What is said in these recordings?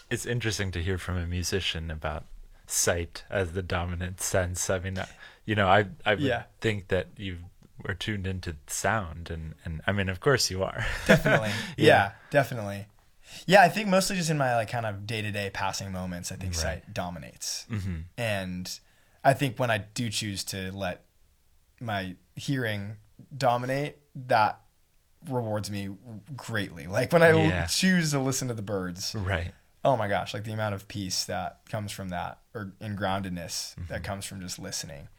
it's interesting to hear from a musician about sight as the dominant sense. I mean, I would Yeah, think that you were tuned into sound, and I mean, of course you are. definitely. Yeah. Yeah, definitely. Yeah, I think mostly just in my like kind of day-to-day passing moments, I think Right. sight dominates. Hmm. And I think when I do choose to let my hearing dominate, that rewards me greatly. Like when I Yeah. choose to listen to the birds, Right. oh my gosh, like the amount of peace that comes from that, or in groundedness that Mhm. comes from just listening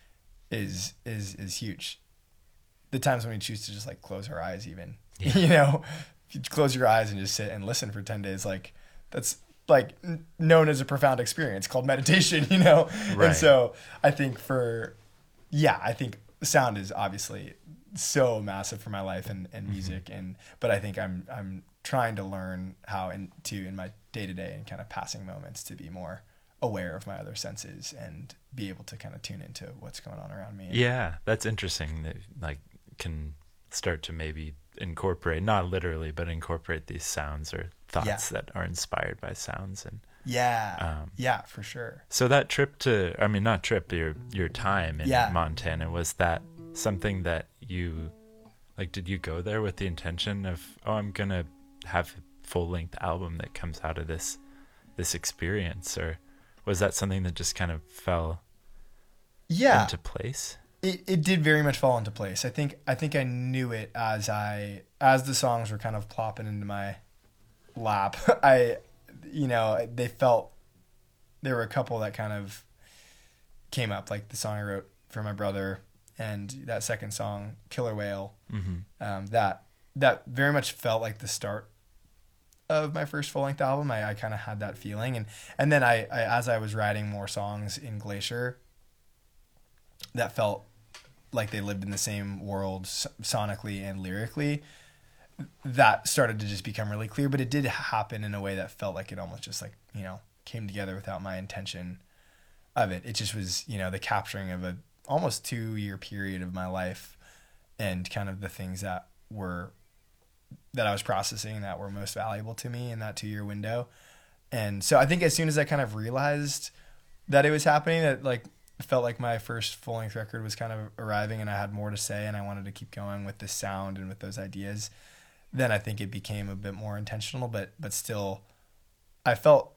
is huge. The times when we choose to just like close our eyes, even Yeah. if you close your eyes and just sit and listen for 10 days, like that's like known as a profound experience called meditation. Right. And so I think I think sound is obviously so massive for my life and music, but I think I'm trying to learn how in my day to day and kind of passing moments to be more aware of my other senses and be able to kind of tune into what's going on around me. Yeah, that's interesting. That like can start to maybe incorporate, not literally, but incorporate these sounds or thoughts that are inspired by sounds. And Yeah, for sure. so that trip to, I mean, not trip, your time in Yeah. Montana, was that something that you like? Did you go there with the intention of, oh, I'm gonna have a full length album that comes out of this experience, or was that something that just kind of fell Yeah. into place? It did very much fall into place. I think I knew it as the songs were kind of plopping into my lap. They felt, there were a couple that kind of came up, like the song I wrote for my brother and that second song, Killer Whale. Mm-hmm. That very much felt like the start of my first full length album. I kind of had that feeling, and then I as I was writing more songs in Glacier, that felt like they lived in the same world sonically and lyrically. That started to just become really clear, but it did happen in a way that felt like it almost just like, came together without my intention of it. It just was, the capturing of a almost 2-year period of my life and kind of the things that I was processing that were most valuable to me in that 2-year window. And so I think as soon as I kind of realized that it was happening, that like felt like my first full-length record was kind of arriving and I had more to say and I wanted to keep going with this sound and with those ideas, then I think it became a bit more intentional, but still I felt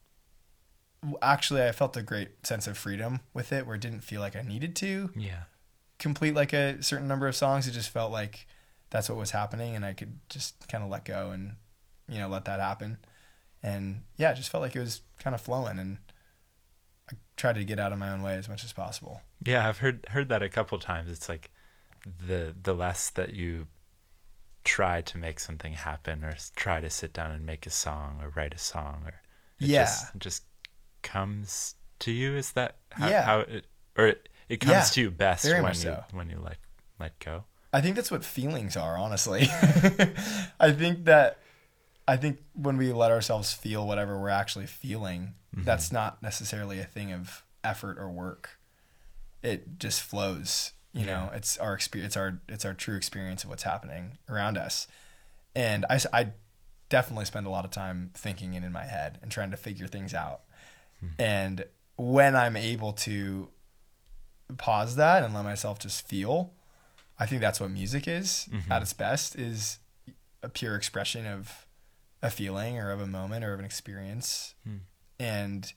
a great sense of freedom with it, where it didn't feel like I needed to Yeah. complete like a certain number of songs. It just felt like that's what was happening and I could just kind of let go and, let that happen. And yeah, it just felt like it was kind of flowing, and I tried to get out of my own way as much as possible. Yeah, I've heard that a couple times. It's like the less that you try to make something happen, or try to sit down and make a song or write a song, or it just comes to you. Is that how it, or it comes to you best very when much you so. when you let go? I think that's what feelings are, honestly. I think when we let ourselves feel whatever we're actually feeling, that's not necessarily a thing of effort or work. It just flows. It's our experience. It's our true experience of what's happening around us. And I definitely spend a lot of time thinking in my head and trying to figure things out. And when I'm able to pause that and let myself just feel, I think that's what music is at its best, is a pure expression of a feeling or of a moment or of an experience. And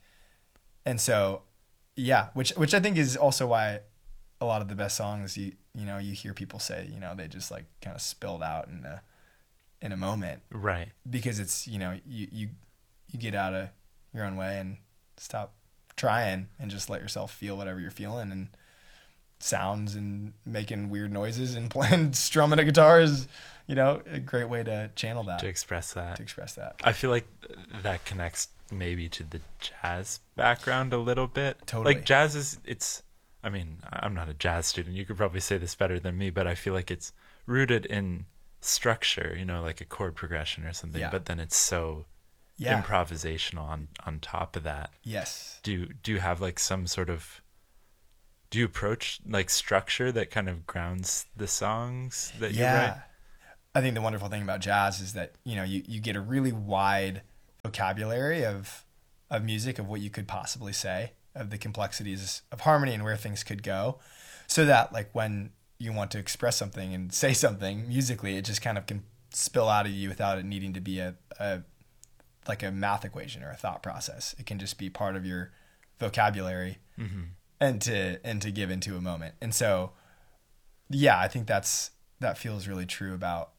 so, yeah, which I think is also why a lot of the best songs you hear people say, they just like kind of spilled out in a moment, Right. because it's, you get out of your own way and stop trying and just let yourself feel whatever you're feeling. And sounds and making weird noises and playing, strumming a guitar is, a great way to channel that, To express that. I feel like that connects maybe to the jazz background a little bit. Totally. Like jazz I mean, I'm not a jazz student. You could probably say this better than me, but I feel like it's rooted in structure, like a chord progression or something, Yeah. but then it's so improvisational on top of that. Yes. Do you have like some sort of, do you approach like structure that kind of grounds the songs that you write? I think the wonderful thing about jazz is that, you get a really wide vocabulary of music, of what you could possibly say, of the complexities of harmony and where things could go, so that like when you want to express something and say something musically, it just kind of can spill out of you without it needing to be a like a math equation or a thought process. It can just be part of your vocabulary and to give into a moment. And so, yeah, I think that feels really true about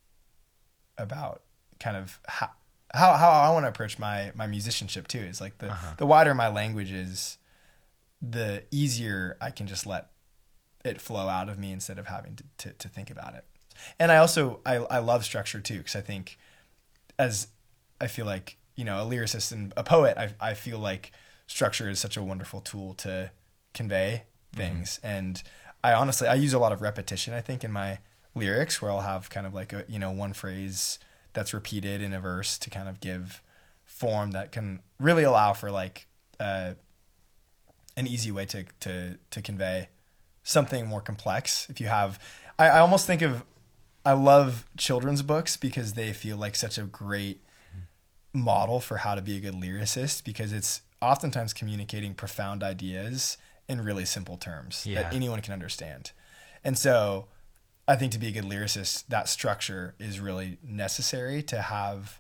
kind of how I want to approach my musicianship too. Is like the wider my language is, the easier I can just let it flow out of me instead of having to think about it. And I also, I love structure too, because I think I feel like, you know, a lyricist and a poet, I feel like structure is such a wonderful tool to convey things. And I use a lot of repetition, I think, in my lyrics, where I'll have kind of like a, you know, one phrase that's repeated in a verse to kind of give form that can really allow for like an easy way to convey something more complex. If you have, I almost think of, I love children's books because they feel like such a great model for how to be a good lyricist, because it's oftentimes communicating profound ideas in really simple terms that anyone can understand. And so I think to be a good lyricist, that structure is really necessary to have,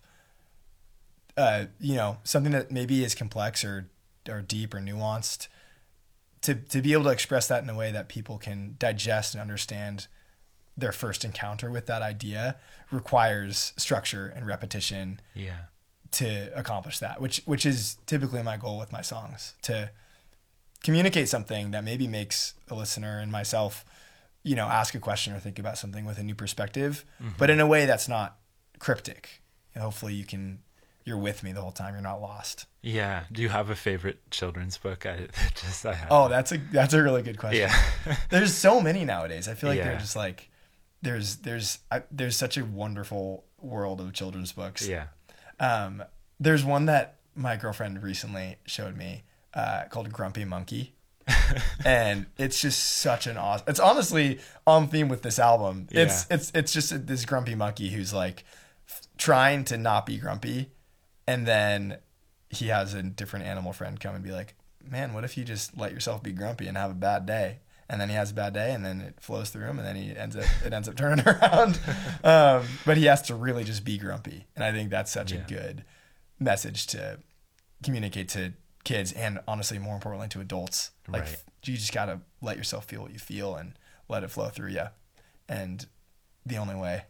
you know, something that maybe is complex or deep or nuanced, to be able to express that in a way that people can digest and understand. Their first encounter with that idea requires structure and repetition to accomplish that, which is typically my goal with my songs, to communicate something that maybe makes a listener and myself, you know, ask a question or think about something with a new perspective, but in a way that's not cryptic. And hopefully you're with me the whole time. You're not lost. Yeah. Do you have a favorite children's book? I have. Oh, that's a really good question. Yeah. There's so many nowadays. I feel like they're just like, there's such a wonderful world of children's books. Yeah. There's one that my girlfriend recently showed me, called Grumpy Monkey. And it's just such an awesome, it's honestly on theme with this album. Yeah. It's just this grumpy monkey who's like trying to not be grumpy. And then he has a different animal friend come and be like, man, what if you just let yourself be grumpy and have a bad day? And then he has a bad day, and then it flows through him, and then it ends up turning around. But he has to really just be grumpy. And I think that's such a good message to communicate to kids, and honestly, more importantly, to adults. Like, you just got to let yourself feel what you feel and let it flow through you. And the only way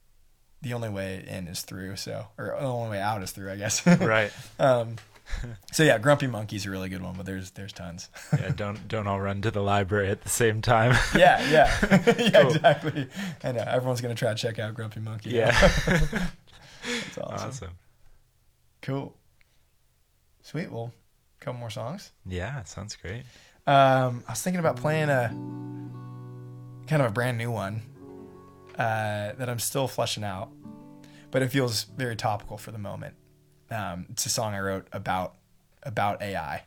in is through. Or the only way out is through, I guess. Right. So yeah, Grumpy Monkey's a really good one, but there's tons. Yeah, don't all run to the library at the same time. Yeah, Cool. exactly. I know everyone's gonna try to check out Grumpy Monkey. Yeah. That's awesome. Cool. Sweet. Well, a couple more songs. Yeah, sounds great. I was thinking about playing a kind of a brand new one that I'm still fleshing out, but it feels very topical for the moment. It's a song I wrote about AI.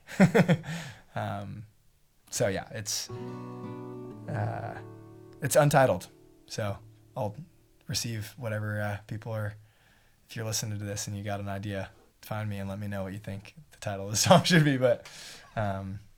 So yeah, it's untitled. So I'll receive whatever people are. If you're listening to this and you got an idea, find me and let me know what you think the title of the song should be. But